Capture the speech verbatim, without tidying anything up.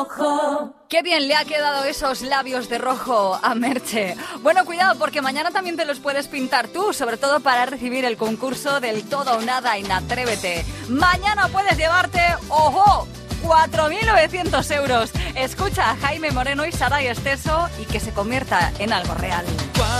Qué bien le ha quedado esos labios de rojo a Merche. Bueno, cuidado, porque mañana también te los puedes pintar tú, sobre todo para recibir el concurso del Todo o Nada en Atrévete. Mañana puedes llevarte, ¡ojo!, cuatro mil novecientos euros. Escucha a Jaime Moreno y Sara y Esteso y que se convierta en algo real.